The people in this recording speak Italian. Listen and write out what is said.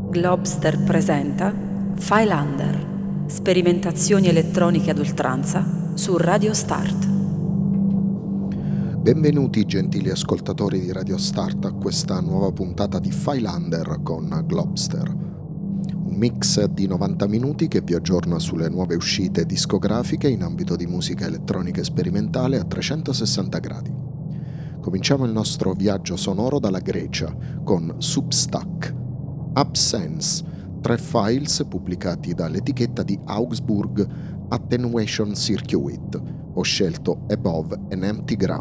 Globster presenta Filelander, sperimentazioni elettroniche ad oltranza su Radio Start. Benvenuti gentili ascoltatori di Radio Start a questa nuova puntata di Filelander con Globster. Un mix di 90 minuti che vi aggiorna sulle nuove uscite discografiche in ambito di musica elettronica sperimentale a 360 gradi. Cominciamo il nostro viaggio sonoro dalla Grecia con Substack, Absence, 3 files pubblicati dall'etichetta di Augsburg Attenuation Circuit. Ho scelto Above an Empty Ground.